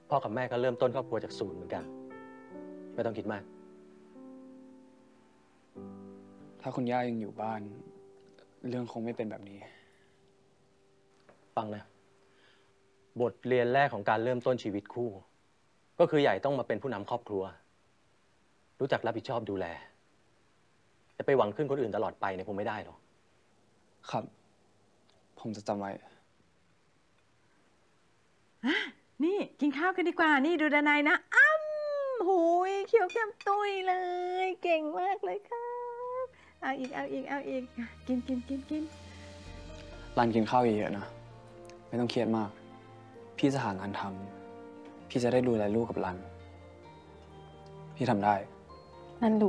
พ่อกับแม่ก็เริ่มต้นครอบครัวจากศูนย์เหมือนกันไม่ต้องคิดมากถ้าคุณย่ายังอยู่บ้าน เรื่องคงไม่เป็นแบบนี้ฟังนะบทเรียนแรกของการเริ่มต้นชีวิตคู่ ก็คือใหญ่ต้องมาเป็นผู้นำครอบครัว รู้จักรับผิดชอบดูแลจะไปหวังขึ้นคนอื่นตลอดไปเนี่ยคงไม่ได้หรอกครับ ผมจะจำไว้นี่กินข้าวกันดีกว่า นี่ดูดานายนะหูยเขียวเข้มตุ้ยเลย เก่งมากเลยครับ เอาอีก กินรันกินข้าวเยอะๆนะ ไม่ต้องเครียดมาก พี่จะหางานทำ พี่จะได้ดูแลลูกกับรัน พี่ทำได้นั่นรู้